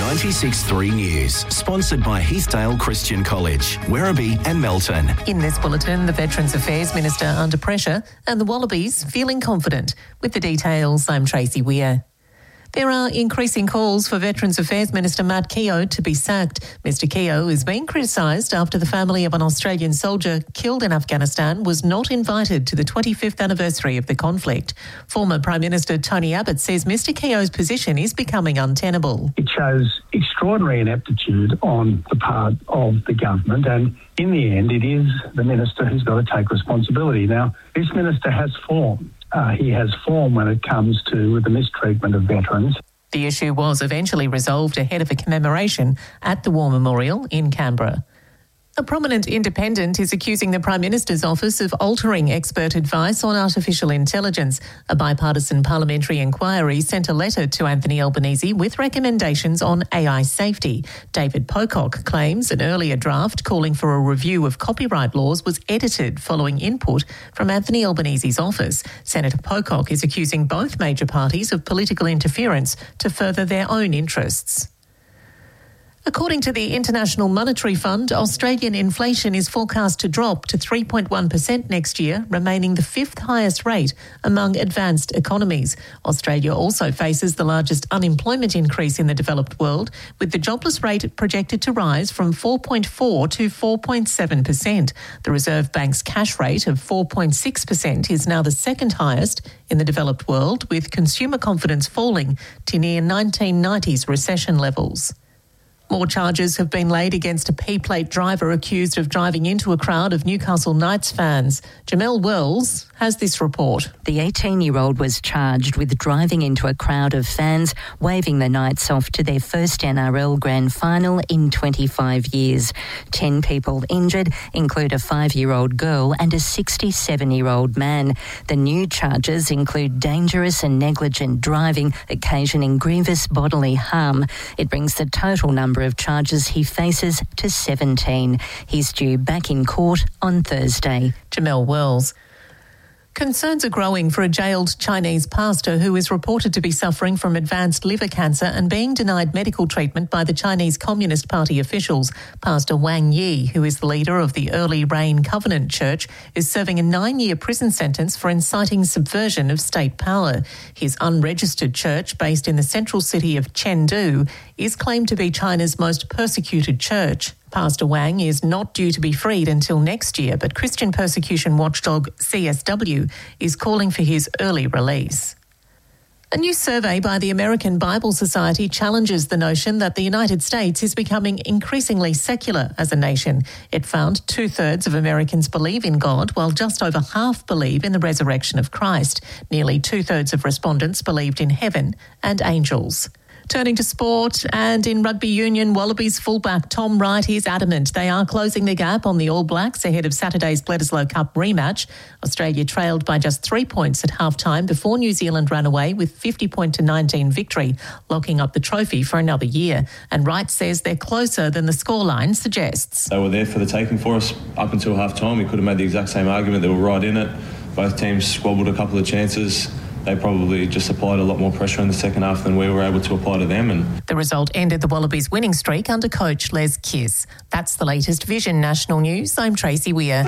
96.3 News, sponsored by Heathdale Christian College, Werribee and Melton. In this bulletin, the Veterans Affairs Minister under pressure and the Wallabies feeling confident. With the details, I'm Tracy Weir. There are increasing calls for Veterans Affairs Minister Matt Keogh to be sacked. Mr Keogh is being criticised after the family of an Australian soldier killed in Afghanistan was not invited to the 25th anniversary of the conflict. Former Prime Minister Tony Abbott says Mr Keogh's position is becoming untenable. It shows extraordinary ineptitude on the part of the government, and in the end it is the minister who's got to take responsibility. Now, this minister has form. He has form when it comes to the mistreatment of veterans. The issue was eventually resolved ahead of a commemoration at the War Memorial in Canberra. A prominent independent is accusing the Prime Minister's office of altering expert advice on artificial intelligence. A bipartisan parliamentary inquiry sent a letter to Anthony Albanese with recommendations on AI safety. David Pocock claims an earlier draft calling for a review of copyright laws was edited following input from Anthony Albanese's office. Senator Pocock is accusing both major parties of political interference to further their own interests. According to the International Monetary Fund, Australian inflation is forecast to drop to 3.1% next year, remaining the fifth highest rate among advanced economies. Australia also faces the largest unemployment increase in the developed world, with the jobless rate projected to rise from 4.4 to 4.7%. The Reserve Bank's cash rate of 4.6% is now the second highest in the developed world, with consumer confidence falling to near 1990s recession levels. More charges have been laid against a P-plate driver accused of driving into a crowd of Newcastle Knights fans. Jamelle Wells has this report. The 18-year-old was charged with driving into a crowd of fans, waving the Knights off to their first NRL Grand Final in 25 years. 10 people injured include a 5-year-old girl and a 67-year-old man. The new charges include dangerous and negligent driving, occasioning grievous bodily harm. It brings the total number of charges he faces to 17. He's due back in court on Thursday. Jamelle Wells. Concerns are growing for a jailed Chinese pastor who is reported to be suffering from advanced liver cancer and being denied medical treatment by the Chinese Communist Party officials. Pastor Wang Yi, who is the leader of the Early Rain Covenant Church, is serving a 9-year prison sentence for inciting subversion of state power. His unregistered church, based in the central city of Chengdu, is claimed to be China's most persecuted church. Pastor Wang is not due to be freed until next year, but Christian persecution watchdog CSW is calling for his early release. A new survey by the American Bible Society challenges the notion that the United States is becoming increasingly secular as a nation. It found 2/3 of Americans believe in God, while just over half believe in the resurrection of Christ. Nearly 2/3 of respondents believed in heaven and angels. Turning to sport, and in rugby union, Wallabies fullback Tom Wright is adamant they are closing the gap on the All Blacks ahead of Saturday's Bledisloe Cup rematch. Australia trailed by just 3 points at half-time before New Zealand ran away with 50-19 victory, locking up the trophy for another year. And Wright says they're closer than the scoreline suggests. They were there for the taking for us up until half-time. We could have made the exact same argument. They were right in it. Both teams squabbled a couple of chances. They probably just applied a lot more pressure in the second half than we were able to apply to them. And the result ended the Wallabies' winning streak under coach Les Kiss. That's the latest Vision National News. I'm Tracy Weir.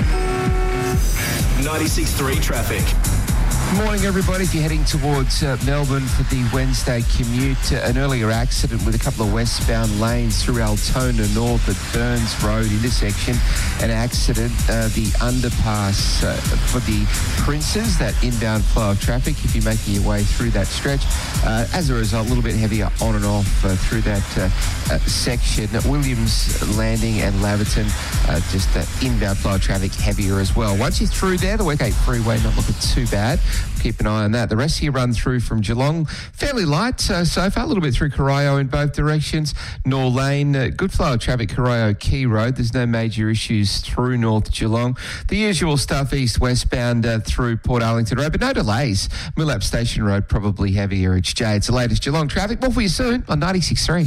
96.3 traffic. Good morning, everybody. If you're heading towards Melbourne for the Wednesday commute, an earlier accident with a couple of westbound lanes through Altona North at Burns Road intersection. An accident, the underpass for the Princes, that inbound flow of traffic if you're making your way through that stretch. As a result, a little bit heavier on and off through that section. Williams Landing and Laverton, just the inbound flow of traffic heavier as well. Once you're through there, the Westgate Freeway not looking too bad. Keep an eye on that. The rest of your run through from Geelong, fairly light so far. A little bit through Corio in both directions. Nor Lane, good flow of traffic, Corio Key Road. There's no major issues through North Geelong. The usual stuff east-westbound through Port Arlington Road, but no delays. Millap Station Road probably heavier each day. It's the latest Geelong traffic. More for you soon on 96.3.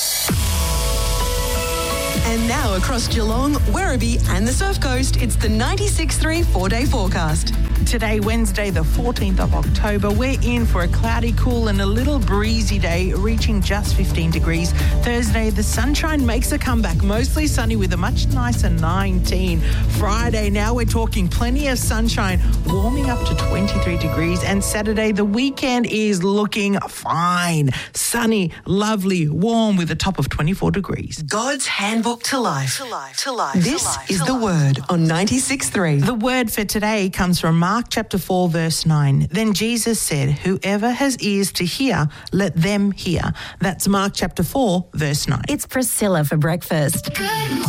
And now across Geelong, Werribee and the Surf Coast, it's the 96.3 4-day forecast. Today, Wednesday, the 14th of October, we're in for a cloudy, cool and a little breezy day, reaching just 15 degrees. Thursday, the sunshine makes a comeback, mostly sunny with a much nicer 19. Friday, now we're talking plenty of sunshine, warming up to 23 degrees. And Saturday, the weekend is looking fine. Sunny, lovely, warm with a top of 24 degrees. God's Handbook to Life. This is the Word on 96.3. The word for today comes from Mark chapter 4, verse 9. Then Jesus said, whoever has ears to hear, let them hear. That's Mark chapter 4, verse 9. It's Priscilla for breakfast. Good morning.